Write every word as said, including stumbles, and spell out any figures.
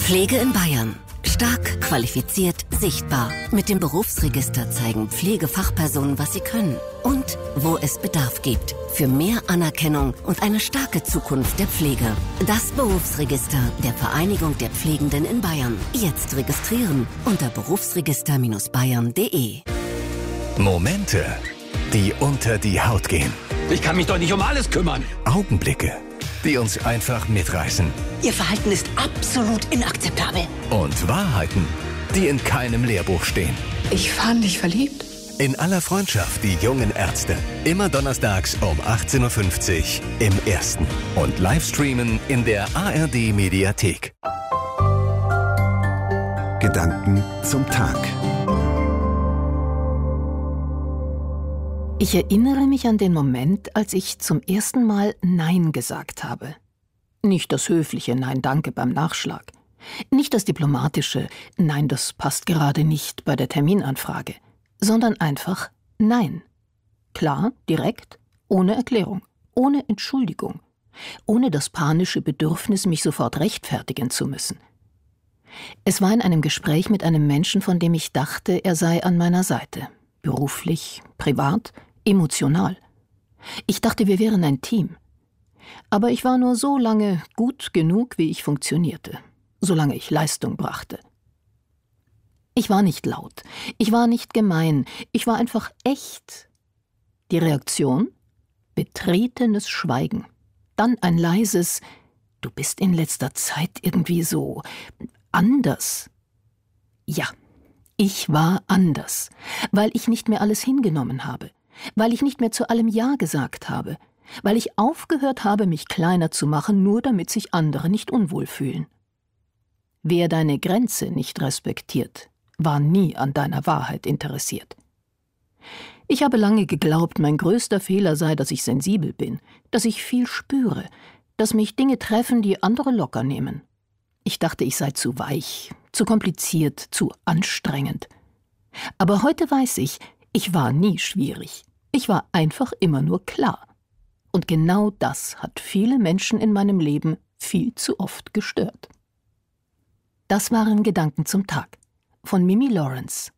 Pflege in Bayern. Stark, qualifiziert, sichtbar. Mit dem Berufsregister zeigen Pflegefachpersonen, was sie können und wo es Bedarf gibt. Für mehr Anerkennung und eine starke Zukunft der Pflege. Das Berufsregister der Vereinigung der Pflegenden in Bayern. Jetzt registrieren unter berufsregister Bindestrich bayern punkt de. Momente, die unter die Haut gehen. Ich kann mich doch nicht um alles kümmern. Augenblicke, die uns einfach mitreißen. Ihr Verhalten ist absolut inakzeptabel. Und Wahrheiten, die in keinem Lehrbuch stehen. Ich fand dich verliebt. In aller Freundschaft, die jungen Ärzte. Immer donnerstags um achtzehn Uhr fünfzig im Ersten. Und Livestreamen in der A R D-Mediathek. Gedanken zum Tag. Ich erinnere mich an den Moment, als ich zum ersten Mal Nein gesagt habe. Nicht das höfliche Nein, danke beim Nachschlag. Nicht das diplomatische Nein, das passt gerade nicht bei der Terminanfrage. Sondern einfach Nein. Klar, direkt, ohne Erklärung, ohne Entschuldigung, ohne das panische Bedürfnis, mich sofort rechtfertigen zu müssen. Es war in einem Gespräch mit einem Menschen, von dem ich dachte, er sei an meiner Seite. Beruflich, privat, emotional. Ich dachte, wir wären ein Team. Aber ich war nur so lange gut genug, wie ich funktionierte, solange ich Leistung brachte. Ich war nicht laut, ich war nicht gemein, ich war einfach echt. Die Reaktion? Betretenes Schweigen. Dann ein leises: Du bist in letzter Zeit irgendwie so anders. Ja, ich war anders, weil ich nicht mehr alles hingenommen habe, weil ich nicht mehr zu allem Ja gesagt habe, weil ich aufgehört habe, mich kleiner zu machen, nur damit sich andere nicht unwohl fühlen. Wer deine Grenze nicht respektiert, war nie an deiner Wahrheit interessiert. Ich habe lange geglaubt, mein größter Fehler sei, dass ich sensibel bin, dass ich viel spüre, dass mich Dinge treffen, die andere locker nehmen. Ich dachte, ich sei zu weich, zu kompliziert, zu anstrengend. Aber heute weiß ich, ich war nie schwierig. Ich war einfach immer nur klar. Und genau das hat viele Menschen in meinem Leben viel zu oft gestört. Das waren Gedanken zum Tag von Mimi Lawrence.